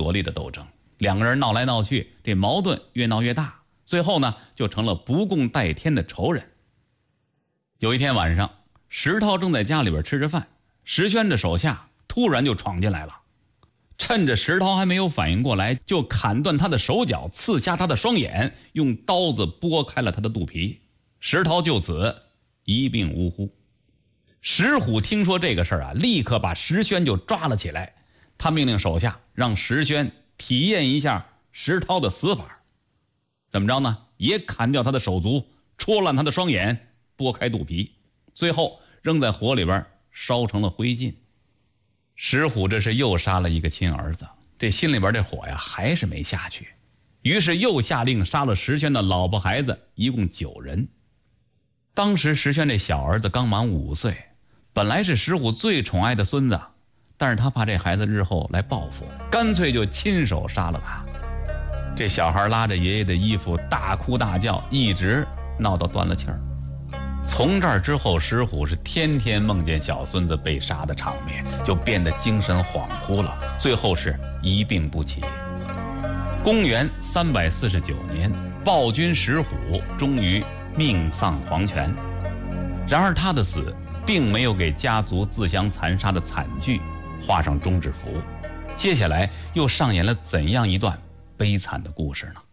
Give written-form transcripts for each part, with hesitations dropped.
夺利的斗争，两个人闹来闹去，这矛盾越闹越大，最后呢就成了不共戴天的仇人。有一天晚上，石涛正在家里边吃着饭，石轩的手下突然就闯进来了，趁着石涛还没有反应过来，就砍断他的手脚，刺瞎他的双眼，用刀子剥开了他的肚皮。石涛就此一病呜呼。石虎听说这个事儿立刻把石轩就抓了起来，他命令手下让石轩体验一下石涛的死法。怎么着呢？也砍掉他的手足，戳烂他的双眼，剥开肚皮，最后扔在火里边烧成了灰烬。石虎这是又杀了一个亲儿子，这心里边这火还是没下去，于是又下令杀了石轩的老婆孩子，一共9人。当时石轩这小儿子刚满5岁，本来是石虎最宠爱的孙子，但是他怕这孩子日后来报复，干脆就亲手杀了他。这小孩拉着爷爷的衣服大哭大叫，一直闹到断了气儿。从这儿之后，石虎是天天梦见小孙子被杀的场面，就变得精神恍惚了，最后是一病不起。公元349年，暴君石虎终于命丧黄泉。然而他的死并没有给家族自相残杀的惨剧画上终止符，接下来又上演了怎样一段悲惨的故事呢？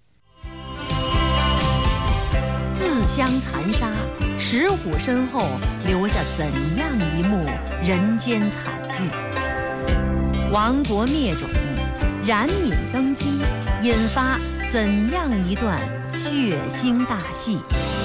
自相残杀，石虎身后留下怎样一幕人间惨剧？亡国灭种，冉闵登基，引发怎样一段血腥大戏？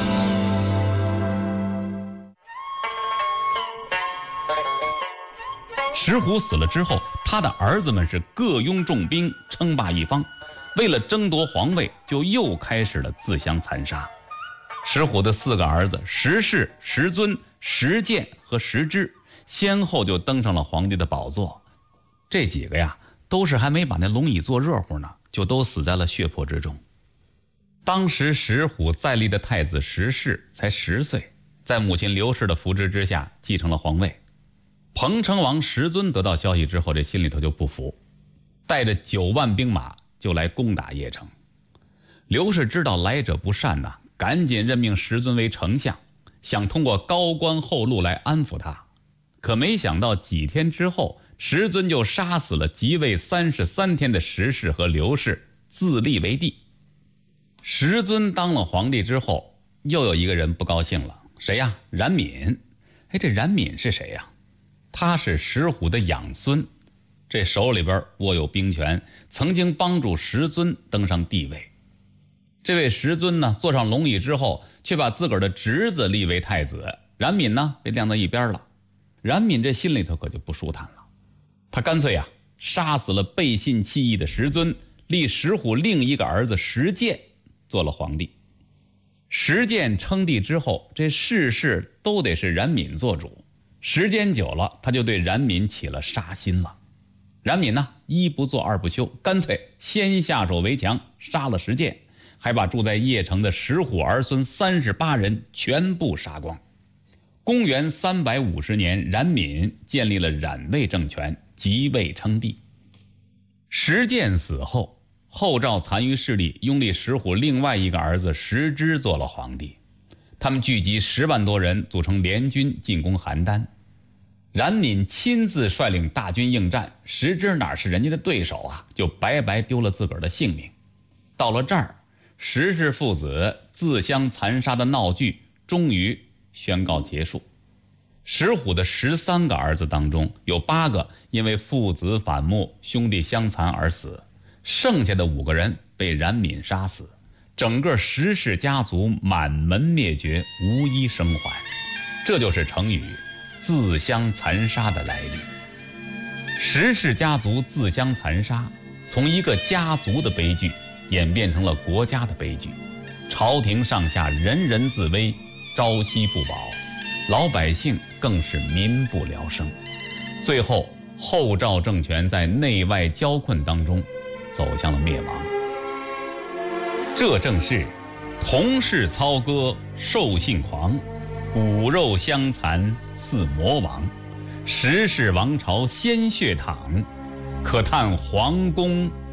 石虎死了之后，他的儿子们是各拥重兵，称霸一方，为了争夺皇位，就又开始了自相残杀。石虎的4个儿子石氏、石尊、石建和石之，先后就登上了皇帝的宝座。这几个都是还没把那龙椅坐热乎呢，就都死在了血泊之中。当时石虎在立的太子石氏才10岁，在母亲刘氏的扶持之下继承了皇位。彭城王石尊得到消息之后，这心里头就不服，带着9万兵马就来攻打邺城。刘氏知道来者不善呐，赶紧任命石尊为丞相，想通过高官厚禄来安抚他。可没想到几天之后，石尊就杀死了即位33天的石氏和刘氏，自立为帝。石尊当了皇帝之后，又有一个人不高兴了，谁呀？冉闵。这冉闵是谁呀？他是石虎的养孙，这手里边握有兵权，曾经帮助石尊登上帝位。这位石尊呢，坐上龙椅之后，却把自个儿的侄子立为太子，冉闵呢被晾到一边了。冉闵这心里头可就不舒坦了，他干脆杀死了背信弃义的石尊，立石虎另一个儿子石建做了皇帝。石建称帝之后，这事都得是冉闵做主。时间久了，他就对冉闵起了杀心了。冉闵呢，一不做二不休，干脆先下手为强，杀了石建，还把住在邺城的石虎儿孙38人全部杀光。公元350年，冉闵建立了冉魏政权，即位称帝。石建死后，后赵残余势力拥立石虎另外一个儿子石之做了皇帝。他们聚集10万多人，组成联军进攻邯郸。冉闵亲自率领大军应战，石之哪是人家的对手就白白丢了自个儿的性命。到了这儿，石氏父子自相残杀的闹剧终于宣告结束。石虎的13个儿子当中，有8个因为父子反目、兄弟相残而死，剩下的5个人被冉闵杀死。整个石氏家族满门灭绝，无一生还。这就是成语自相残杀的来历。石氏家族自相残杀，从一个家族的悲剧演变成了国家的悲剧，朝廷上下人人自危，朝夕不保，老百姓更是民不聊生。最后后赵政权在内外交困当中走向了灭亡。这正是同是操戈兽性狂，骨肉相残似魔王。石氏王朝鲜血淌，可叹皇宫